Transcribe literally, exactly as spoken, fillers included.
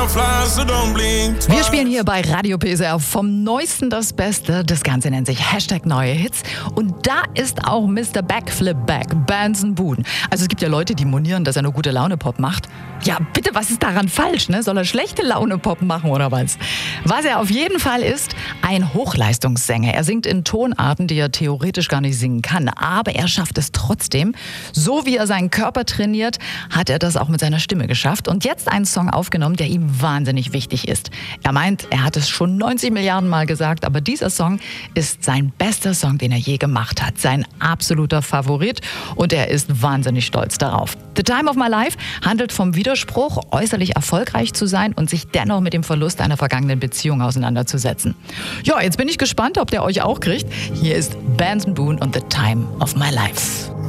Wir spielen hier bei Radio P S R vom Neuesten das Beste. Das Ganze nennt sich Hashtag Neue Hits. Und da ist auch Mister Backflip Back, Benson Boone. Also es gibt ja Leute, die monieren, dass er nur gute Laune-Pop macht. Ja, bitte, was ist daran falsch? Ne? Soll er schlechte Laune-Pop machen oder was? Was er auf jeden Fall ist, ein Hochleistungssänger. Er singt in Tonarten, die er theoretisch gar nicht singen kann. Aber er schafft es trotzdem. So wie er seinen Körper trainiert, hat er das auch mit seiner Stimme geschafft. Und jetzt einen Song aufgenommen, der ihm wahnsinnig wichtig ist. Er meint, er hat es schon neunzig Milliarden Mal gesagt, aber dieser Song ist sein bester Song, den er je gemacht hat. Sein absoluter Favorit und er ist wahnsinnig stolz darauf. The Time of My Life handelt vom Widerspruch, äußerlich erfolgreich zu sein und sich dennoch mit dem Verlust einer vergangenen Beziehung auseinanderzusetzen. Ja, jetzt bin ich gespannt, ob der euch auch kriegt. Hier ist Benson Boone und The Time of My Life.